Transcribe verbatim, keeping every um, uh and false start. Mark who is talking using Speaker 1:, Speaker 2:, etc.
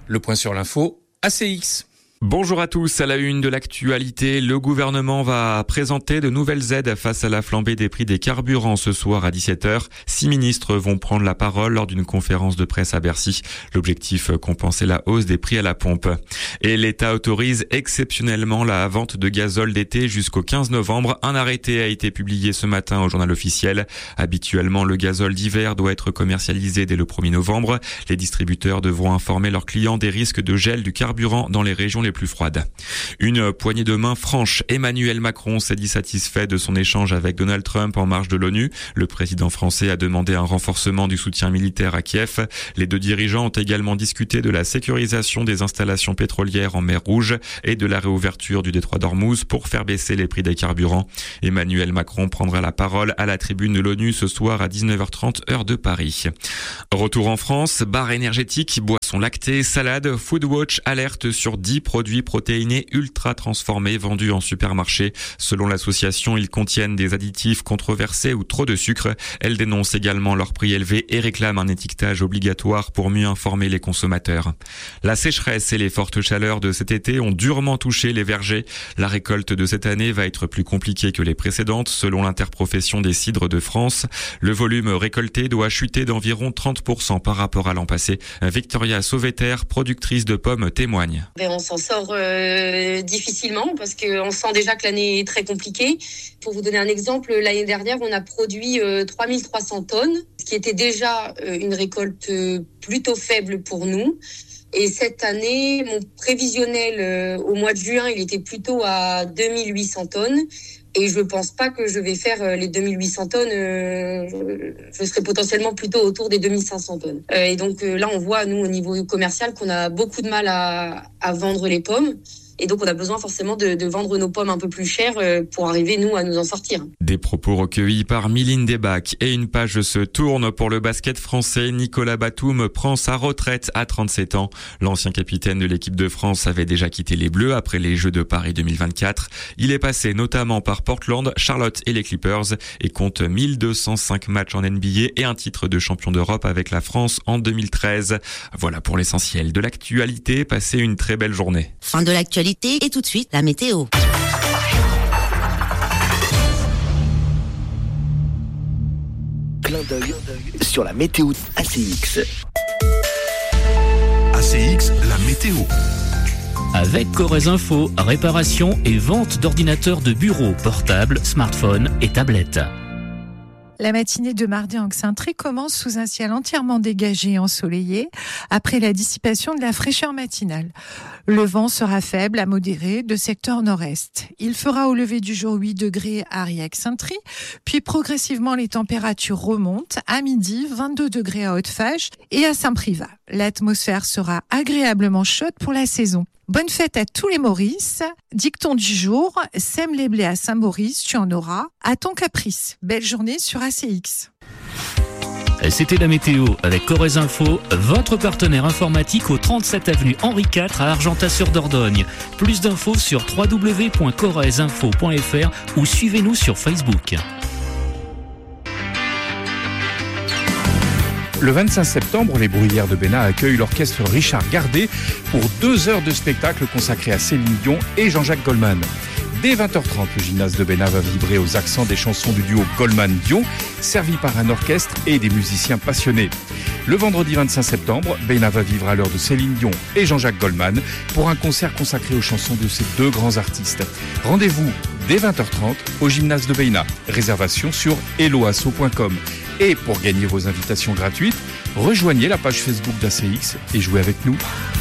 Speaker 1: Le point sur l'info, A C X.
Speaker 2: Bonjour à tous, à la une de l'actualité, le gouvernement va présenter de nouvelles aides face à la flambée des prix des carburants ce soir à dix-sept heures. Six ministres vont prendre la parole lors d'une conférence de presse à Bercy. L'objectif, compenser la hausse des prix à la pompe. Et l'État autorise exceptionnellement la vente de gazole d'été jusqu'au quinze novembre. Un arrêté a été publié ce matin au journal officiel. Habituellement, le gazole d'hiver doit être commercialisé dès le premier novembre. Les distributeurs devront informer leurs clients des risques de gel du carburant dans les régions les plus froides. Une poignée de main franche. Emmanuel Macron s'est dit satisfait de son échange avec Donald Trump en marge de l'ONU. Le président français a demandé un renforcement du soutien militaire à Kiev. Les deux dirigeants ont également discuté de la sécurisation des installations pétrolières en mer Rouge et de la réouverture du détroit d'Ormuz pour faire baisser les prix des carburants. Emmanuel Macron prendra la parole à la tribune de l'ONU ce soir à dix-neuf heures trente heure de Paris. Retour en France, barres énergétiques, boissons lactées, salades, Foodwatch alerte sur dix produits protéinés ultra transformés vendus en supermarché. Selon l'association, ils contiennent des additifs controversés ou trop de sucre. Elle dénonce également leur prix élevé et réclame un étiquetage obligatoire pour mieux informer les consommateurs. La sécheresse et les fortes chaleurs de cet été ont durement touché les vergers. La récolte de cette année va être plus compliquée que les précédentes, selon l'interprofession des cidres de France. Le volume récolté doit chuter d'environ trente pour cent par rapport à l'an passé. Victoria Sauveter, productrice de pommes, témoigne.
Speaker 3: On s'en sort euh, difficilement parce qu'on sent déjà que l'année est très compliquée. Pour vous donner un exemple, l'année dernière, on a produit euh, trois mille trois cents tonnes, ce qui était déjà euh, une récolte euh, plutôt faible pour nous. Et cette année, mon prévisionnel euh, au mois de juin, il était plutôt à deux mille huit cents tonnes. Et je pense pas que je vais faire euh, les deux mille huit cents tonnes. Euh, je, je serai potentiellement plutôt autour des deux mille cinq cents tonnes. Euh, et donc euh, là, on voit, nous, au niveau commercial, qu'on a beaucoup de mal à, à vendre les pommes. Et donc, on a besoin forcément de, de vendre nos pommes un peu plus chères pour arriver, nous, à nous en sortir.
Speaker 2: Des propos recueillis par Mylène Debac. Et une page se tourne pour le basket français. Nicolas Batum prend sa retraite à trente-sept ans. L'ancien capitaine de l'équipe de France avait déjà quitté les Bleus après les Jeux de Paris deux mille vingt-quatre. Il est passé notamment par Portland, Charlotte et les Clippers et compte mille deux cent cinq matchs en N B A et un titre de champion d'Europe avec la France en deux mille treize. Voilà pour l'essentiel de l'actualité. Passez une très belle journée.
Speaker 4: Fin de l'actualité. Et tout de suite, la météo.
Speaker 5: Clin d'œil sur la météo A C X.
Speaker 6: A C X, la météo.
Speaker 7: Avec Corrèze Info, réparation et vente d'ordinateurs de bureau, portables, smartphones et tablettes.
Speaker 8: La matinée de mardi en Xaintré commence sous un ciel entièrement dégagé et ensoleillé après la dissipation de la fraîcheur matinale. Le vent sera faible à modéré de secteur nord-est. Il fera au lever du jour huit degrés à Aurillac-Xaintré, puis progressivement les températures remontent à midi, vingt-deux degrés à Haute-Fage et à Saint-Privat. L'atmosphère sera agréablement chaude pour la saison. Bonne fête à tous les Maurice. Dicton du jour, sème les blés à Saint-Maurice, tu en auras à ton caprice. Belle journée sur A C X.
Speaker 7: C'était la météo avec Corrèze Info, votre partenaire informatique au trente-sept avenue Henri quatre à Argentat-sur-Dordogne. Plus d'infos sur w w w point corrèze info point f r ou suivez-nous sur Facebook.
Speaker 1: Le vingt-cinq septembre, les Bruyères de Bénat accueillent l'orchestre Richard Gardet pour deux heures de spectacle consacré à Céline Dion et Jean-Jacques Goldman. Dès vingt heures trente, le gymnase de Bénat va vibrer aux accents des chansons du duo Goldman-Dion, servi par un orchestre et des musiciens passionnés. Le vendredi vingt-cinq septembre, Bénat va vivre à l'heure de Céline Dion et Jean-Jacques Goldman pour un concert consacré aux chansons de ces deux grands artistes. Rendez-vous dès vingt heures trente au gymnase de Bénat. Réservation sur helloasso point com. Et pour gagner vos invitations gratuites, rejoignez la page Facebook d'A C X et jouez avec nous.